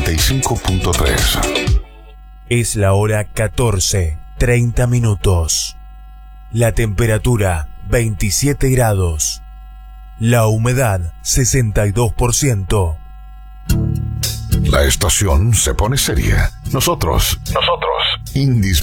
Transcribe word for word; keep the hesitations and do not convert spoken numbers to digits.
noventa y cinco punto tres. Es la hora catorce, treinta minutos. La temperatura veintisiete grados. La humedad sesenta y dos por ciento. La estación se pone seria. Nosotros, nosotros, indispensables.